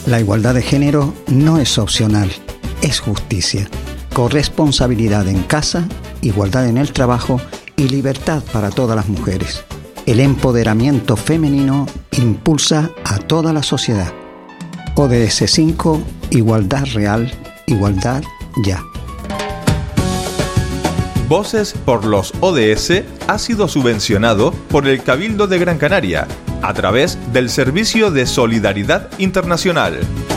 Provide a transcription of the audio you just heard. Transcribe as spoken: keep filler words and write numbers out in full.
La igualdad de género no es opcional, es justicia. Corresponsabilidad en casa, igualdad en el trabajo y libertad para todas las mujeres. El empoderamiento femenino impulsa a toda la sociedad. O D S cinco, igualdad real, igualdad ya. Voces por los O D S ha sido subvencionado por el Cabildo de Gran Canaria a través del Servicio de Solidaridad Internacional.